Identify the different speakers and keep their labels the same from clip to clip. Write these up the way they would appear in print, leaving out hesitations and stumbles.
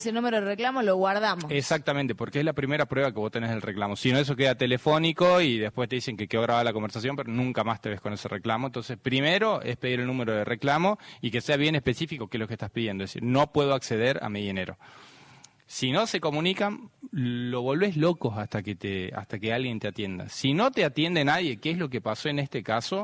Speaker 1: ese número de reclamo lo guardamos.
Speaker 2: Exactamente, porque es la primera prueba que vos tenés del reclamo. Si no, eso queda telefónico y después te dicen que quedó grabada la conversación, pero nunca más te ves con ese reclamo. Entonces, primero es pedir el número de reclamo y que sea bien específico qué es lo que estás pidiendo. Es decir, no puedo acceder a mi dinero. Si no se comunican, lo volvés locos hasta que alguien te atienda. Si no te atiende nadie, ¿qué es lo que pasó en este caso?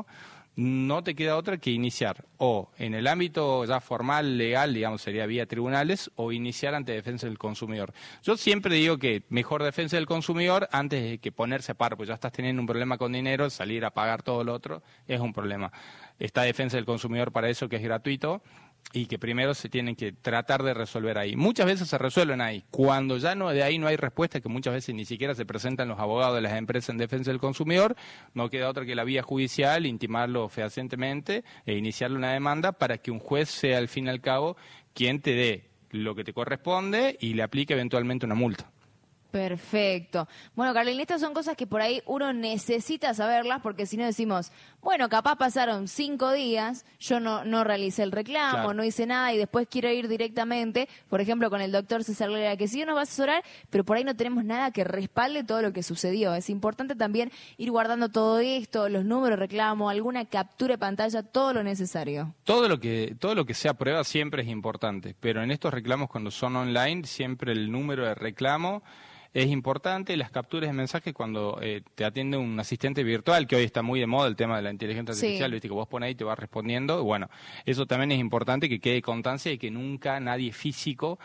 Speaker 2: No te queda otra que iniciar o en el ámbito ya formal, legal, digamos, sería vía tribunales, o iniciar ante defensa del consumidor. Yo siempre digo que mejor defensa del consumidor antes de que ponerse a par, pues ya estás teniendo un problema con dinero, salir a pagar todo lo otro es un problema. Está defensa del consumidor para eso, que es gratuito, y que primero se tienen que tratar de resolver ahí. Muchas veces se resuelven ahí. Cuando ya no de ahí no hay respuesta, que muchas veces ni siquiera se presentan los abogados de las empresas en defensa del consumidor, no queda otra que la vía judicial, intimarlo fehacientemente e iniciarle una demanda para que un juez sea al fin y al cabo quien te dé lo que te corresponde y le aplique eventualmente una multa.
Speaker 1: Perfecto. Bueno, Carlín, estas son cosas que por ahí uno necesita saberlas, porque si no decimos, bueno, capaz pasaron 5 días, yo no realicé el reclamo,
Speaker 2: Claro.
Speaker 1: no hice nada y después quiero ir directamente, por ejemplo, con el doctor César Lera, que sí nos va a asesorar, pero por ahí no tenemos nada que respalde todo lo que sucedió. Es importante también ir guardando todo esto, los números de reclamo, alguna captura de pantalla, todo lo necesario.
Speaker 2: Todo lo que sea prueba siempre es importante, pero en estos reclamos cuando son online, siempre el número de reclamo es importante, las capturas de mensajes cuando te atiende un asistente virtual, que hoy está muy de moda el tema de la inteligencia artificial,
Speaker 1: Sí.
Speaker 2: viste que vos pones ahí y te va respondiendo, bueno, eso también es importante que quede constancia de que nunca nadie físico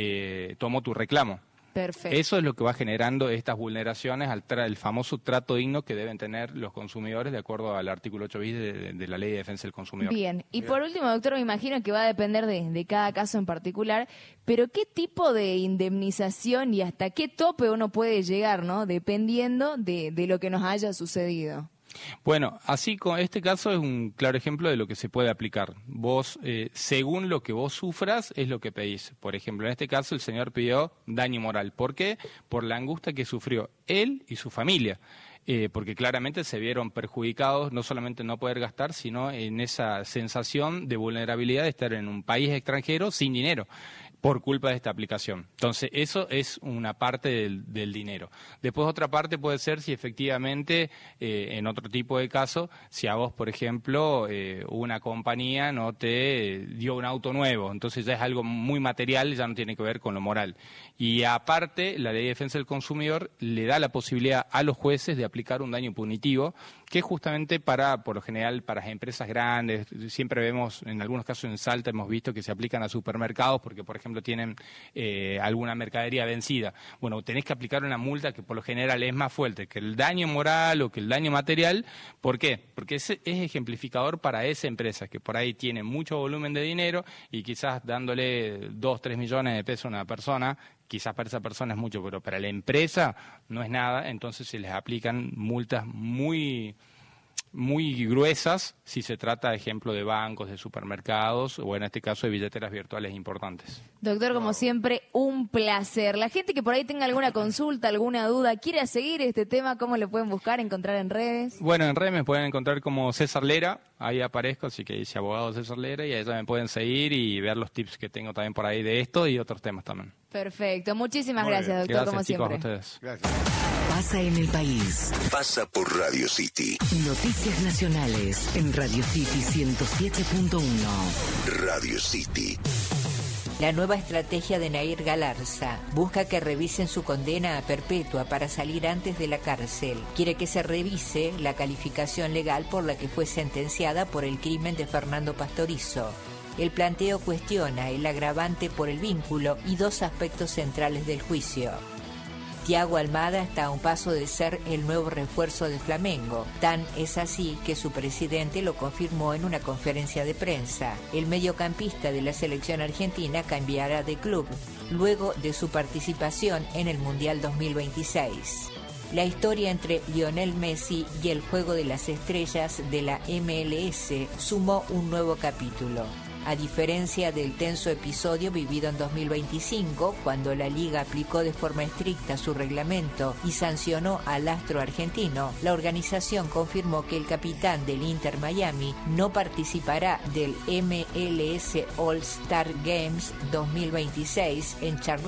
Speaker 2: tomó tu reclamo.
Speaker 1: Perfecto.
Speaker 2: Eso es lo que va generando estas vulneraciones al el famoso trato digno que deben tener los consumidores de acuerdo al artículo 8 bis de la Ley de Defensa del Consumidor.
Speaker 1: Bien, y por último, doctor, me imagino que va a depender de cada caso en particular, pero ¿qué tipo de indemnización y hasta qué tope uno puede llegar, ¿no? Dependiendo de lo que nos haya sucedido.
Speaker 2: Bueno, así con este caso es un claro ejemplo de lo que se puede aplicar. Vos, según lo que vos sufras, es lo que pedís. Por ejemplo, en este caso el señor pidió daño moral. ¿Por qué? Por la angustia que sufrió él y su familia. Porque claramente se vieron perjudicados, no solamente no poder gastar, sino en esa sensación de vulnerabilidad de estar en un país extranjero sin dinero, por culpa de esta aplicación. Entonces, eso es una parte del dinero. Después, otra parte puede ser si efectivamente, en otro tipo de caso, si a vos, por ejemplo, una compañía no te dio un auto nuevo, entonces ya es algo muy material, ya no tiene que ver con lo moral. Y aparte, la Ley de Defensa del Consumidor le da la posibilidad a los jueces de aplicar un daño punitivo, que es justamente por lo general, para las empresas grandes. Siempre vemos, en algunos casos en Salta hemos visto que se aplican a supermercados porque, por ejemplo, tienen alguna mercadería vencida. Bueno, tenés que aplicar una multa que por lo general es más fuerte que el daño moral o que el daño material. ¿Por qué? Porque es ejemplificador para esa empresa que por ahí tiene mucho volumen de dinero y quizás dándole 2-3 millones de pesos a una persona, quizás para esa persona es mucho, pero para la empresa no es nada, entonces se les aplican multas muy gruesas si se trata, ejemplo, de bancos, de supermercados o en este caso de billeteras virtuales importantes.
Speaker 1: Doctor, como siempre, un placer. La gente que por ahí tenga alguna consulta, alguna duda, quiera seguir este tema, ¿cómo lo pueden buscar, encontrar en redes?
Speaker 2: Bueno, en redes me pueden encontrar como César Lera, ahí aparezco, así que dice abogado César Lera y ahí ya me pueden seguir y ver los tips que tengo también por ahí de esto y otros temas también.
Speaker 1: Perfecto, muchísimas
Speaker 3: Muy
Speaker 1: gracias,
Speaker 3: bien.
Speaker 1: doctor,
Speaker 2: Gracias,
Speaker 1: como
Speaker 2: chicos,
Speaker 1: siempre.
Speaker 2: a ustedes.
Speaker 3: Gracias.
Speaker 4: Pasa en el país.
Speaker 5: Pasa por Radio City.
Speaker 4: Noticias nacionales en Radio City 107.1.
Speaker 5: Radio City.
Speaker 6: La nueva estrategia de Nair Galarza busca que revisen su condena a perpetua para salir antes de la cárcel. Quiere que se revise la calificación legal por la que fue sentenciada por el crimen de Fernando Pastorizo. El planteo cuestiona el agravante por el vínculo y 2 aspectos centrales del juicio. Thiago Almada está a un paso de ser el nuevo refuerzo de Flamengo. Tan es así que su presidente lo confirmó en una conferencia de prensa. El mediocampista de la selección argentina cambiará de club luego de su participación en el Mundial 2026. La historia entre Lionel Messi y el juego de las estrellas de la MLS sumó un nuevo capítulo. A diferencia del tenso episodio vivido en 2025, cuando la liga aplicó de forma estricta su reglamento y sancionó al astro argentino, la organización confirmó que el capitán del Inter Miami no participará del MLS All-Star Games 2026 en Charlotte